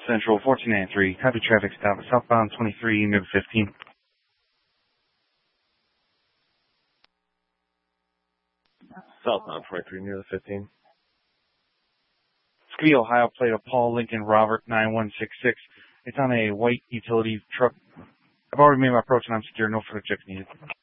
Central 1493, copy traffic stop at southbound 23 near the 15. Southbound 23 near the 15. Scotty, Ohio, plate of Paul Lincoln Robert 9166. It's on a white utility truck. I've already made my approach and I'm secure. No further checks needed.